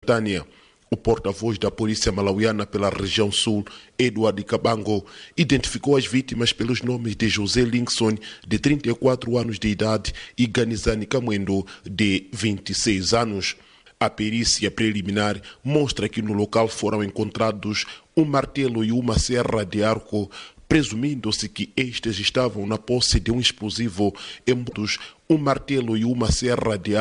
Tânia. O porta-voz da polícia malauiana pela região sul, Edward Kabango, identificou as vítimas pelos nomes de José Linkson, de 34 anos de idade, e Ganizani Kamwendo, de 26 anos. A perícia preliminar mostra que no local foram encontrados um martelo e uma serra de arco, presumindo-se que estes estavam na posse de um explosivo. Um martelo e uma serra de